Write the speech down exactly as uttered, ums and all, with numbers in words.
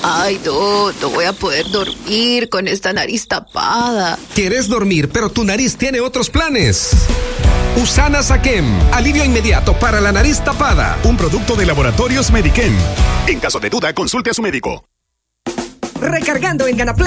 Ay, no, no voy a poder dormir con esta nariz tapada. ¿Quieres dormir, pero tu nariz tiene otros planes? Usana Saquem, alivio inmediato para la nariz tapada. Un producto de Laboratorios Medichem. En caso de duda, consulte a su médico. Recargando en Ganaplay